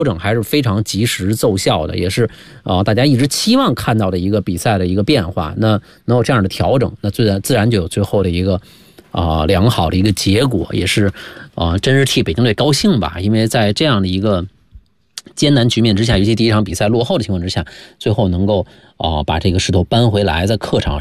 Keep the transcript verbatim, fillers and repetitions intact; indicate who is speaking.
Speaker 1: 整还是非常及时奏效的，也是呃大家一直期望看到的一个比赛的一个变化。那能有这样的调整，那自然自然就有最后的一个啊、呃、良好的一个结果，也是啊、呃、真是替北京队高兴吧，因为在这样的一个艰难局面之下，尤其第一场比赛落后的情况之下，最后能够啊、呃、把这个势头扳回来，在客场